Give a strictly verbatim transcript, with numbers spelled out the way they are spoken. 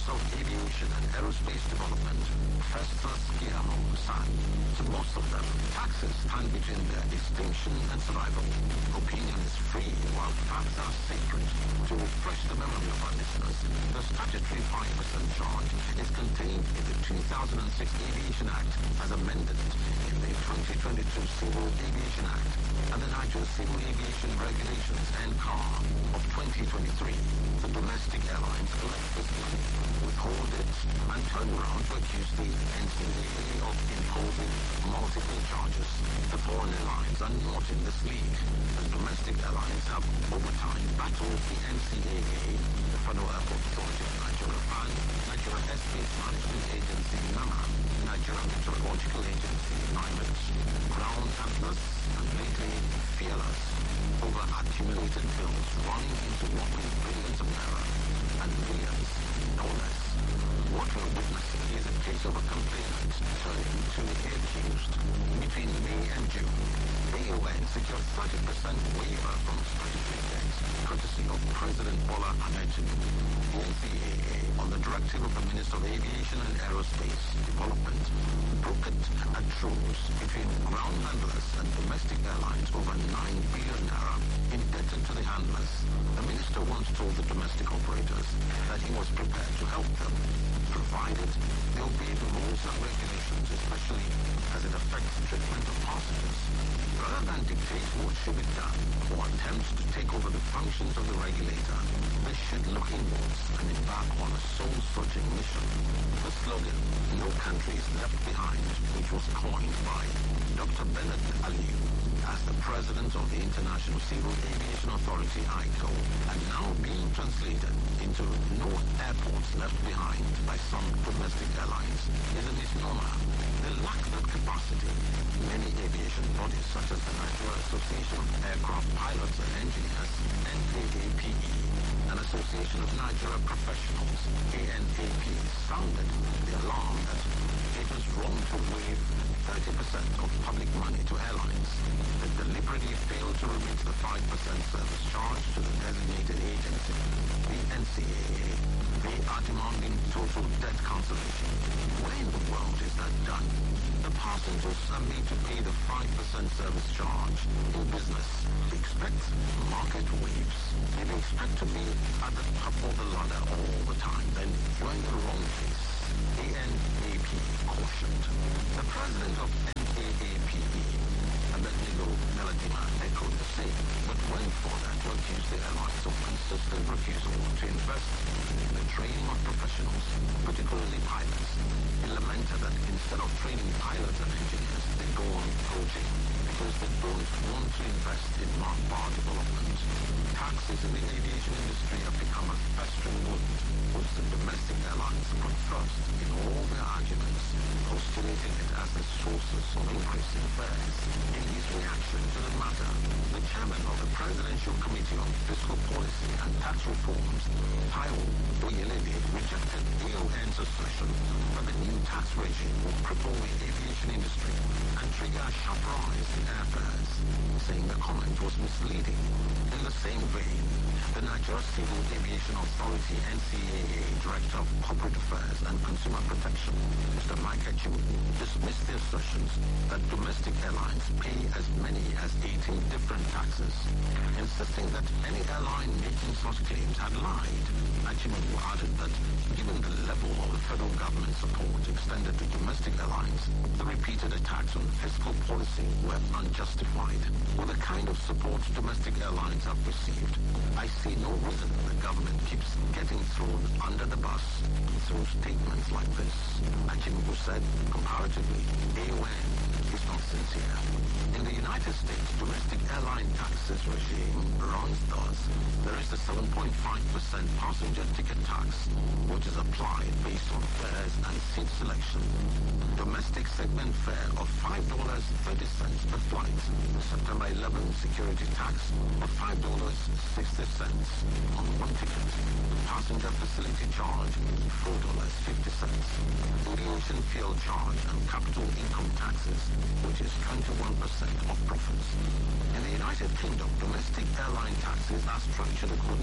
of Aviation and Aerospace Development, Festus Guillermo, said, to most of them, taxes stand between their extinction and survival. Opinion is free while facts are sacred. To refresh the memory of our listeners, the statutory five percent charge is contained in the two thousand six Aviation Act as amended in the twenty twenty-two Civil Aviation Act and the Nigeria Civil Aviation Regulations N C A R of twenty twenty-three. The domestic airlines collect this money, withhold it, and turn around to accuse the N C A A of imposing multiple charges. The foreign airlines are not in this league, as domestic airlines have over time battled the N C A A, the Federal Airport Authority of Nigeria, F A N, Nigeria Airspace Management Agency, NAMA, Nigeria Meteorological Agency, NIMET, Ground Atlas, and lately, Fearless, over accumulated bills running into what is billions of naira and millions, no less. What we're witnessing is a case of a complainant turning to the accused. Between May and June, A O N secured thirty percent waiver from statutory debts, courtesy of President Bola Ahmed Tinubu. The N C A A, on the directive of the Minister of Aviation and Aerospace Development, brokered a truce between ground handlers and domestic airlines over nine billion naira indebted to the handlers. The minister once told the domestic operators that he was prepared to help them, provided they obey the rules and regulations, especially as it affects treatment of passengers. Rather than dictate what should be done or attempt to take over the functions of the regulator, they should look inwards and embark on a soul-searching mission. The slogan, "No country is left behind," which was coined by Doctor Bernard Aliyu as the president of the International Civil Aviation Authority, I C A O, and now being translated into "No airports left behind" by some domestic airlines, is a misnomer. They lack that capacity. Many aviation bodies, such as the Nigeria Association of Aircraft Pilots and Engineers, N A A P E, and Association of Nigeria Professionals, A N A P, sounded the alarm that it was wrong to waive thirty percent of public money to airlines. They deliberately failed to remit the five percent service charge to the designated agency, the N C A A. They are demanding total debt cancellation. Where in the world is that done? The passengers are made to pay the five percent service charge. In business, they expect market waves. If they expect to be at the top of the ladder all the time, then you're in the wrong place. A N A P cautioned. The president of N A A P E, Abednego Galadima, echoed the same, but went further to accuse the airlines of consistent refusal to invest in the training of professionals, particularly pilots. He lamented that instead of training pilots and engineers, they go on coaching because they don't want to invest in manpower development. Taxes in the aviation industry have become a festering wound, which the domestic airlines put first in all their arguments, postulating it as the sources of increasing fares. In his reaction to the matter, the chairman of the Presidential Committee on Fiscal Policy and Tax Reforms, Taiwo Oyelede, rejected A O N's assertion that the new tax regime will cripple the aviation industry and trigger a sharp rise in airfares, saying the comment was misleading. In the same vein, the Nigeria Civil Aviation Authority N C A A Director of Corporate Affairs and Consumer Protection, Mister Mike Echimu, dismissed the assertions that domestic airlines pay as many as eighteen different taxes, insisting that any airline making such claims had lied. Echimu added that given the level of the federal government support extended to domestic airlines, the repeated attacks on fiscal policy were unjustified. With the kind of support domestic airlines have received, I see no reason the government keeps getting thrown under the bus through statements like this. Echimu said, comparatively, A O N is not sincere. In the United States, domestic airline taxes regime runs thus. There is the seven point five percent passenger ticket tax, which is applied based on fares and seat selection. Domestic segment fare of five dollars and thirty cents per flight. September eleventh security tax of five dollars and sixty cents on one ticket. Passenger facility charge, four dollars and fifty cents. Aviation fuel charge and capital income taxes, which is twenty-one percent of profits. In the United Kingdom, domestic airline taxes are structured according